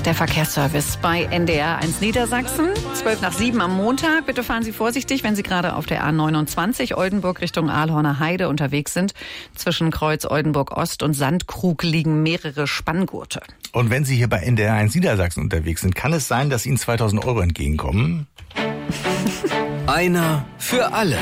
Der Verkehrsservice bei NDR 1 Niedersachsen. 6:12 am Montag. Bitte fahren Sie vorsichtig, wenn Sie gerade auf der A29 Oldenburg Richtung Ahlhorner Heide unterwegs sind. Zwischen Kreuz Oldenburg Ost und Sandkrug liegen mehrere Spanngurte. Und wenn Sie hier bei NDR 1 Niedersachsen unterwegs sind, kann es sein, dass Ihnen 2.000 Euro entgegenkommen? Einer für alle.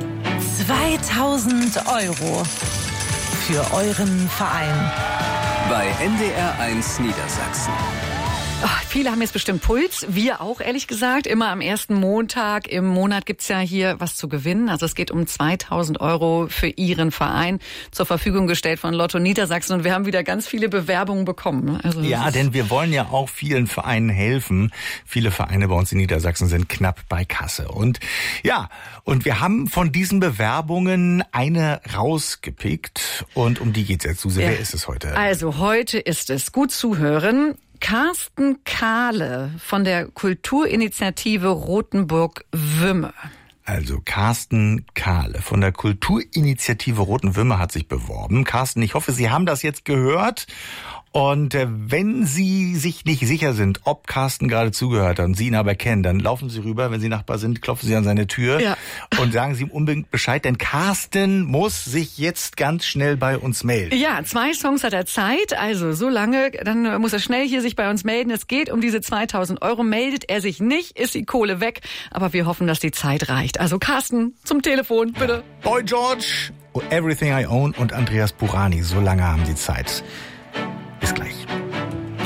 2.000 Euro für euren Verein. Bei NDR 1 Niedersachsen. Viele haben jetzt bestimmt Puls, wir auch ehrlich gesagt. Immer am ersten Montag im Monat gibt's ja hier was zu gewinnen. Also es geht um 2.000 Euro für Ihren Verein, zur Verfügung gestellt von Lotto Niedersachsen. Und wir haben wieder ganz viele Bewerbungen bekommen. Also ja, denn wir wollen ja auch vielen Vereinen helfen. Viele Vereine bei uns in Niedersachsen sind knapp bei Kasse. Und ja, und wir haben von diesen Bewerbungen eine rausgepickt. Und um die geht's jetzt, Suse. Ja. Wer ist es heute? Also heute ist es, gut zuhören, Carsten Kahle von der Kulturinitiative Rothenburg-Wümme. Also Carsten Kahle von der Kulturinitiative Rothenburg-Wümme hat sich beworben. Carsten, ich hoffe, Sie haben das jetzt gehört. Und wenn Sie sich nicht sicher sind, ob Carsten gerade zugehört hat und Sie ihn aber kennen, dann laufen Sie rüber, wenn Sie Nachbar sind, klopfen Sie an seine Tür und sagen Sie ihm unbedingt Bescheid, denn Carsten muss sich jetzt ganz schnell bei uns melden. Ja, 2 Songs hat er Zeit, also so lange, dann muss er schnell hier sich bei uns melden. Es geht um diese 2.000 Euro. Meldet er sich nicht, ist die Kohle weg, aber wir hoffen, dass die Zeit reicht. Also Carsten, zum Telefon, bitte. Boy George, Everything I Own und Andreas Burani, so lange haben Sie Zeit.